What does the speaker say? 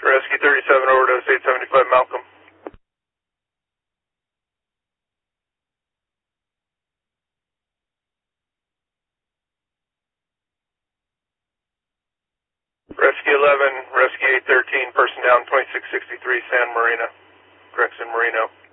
Rescue 37, overdose 875 Malcolm. Rescue 11, Rescue 813, person down 2663 San Marino, Gregson Marino.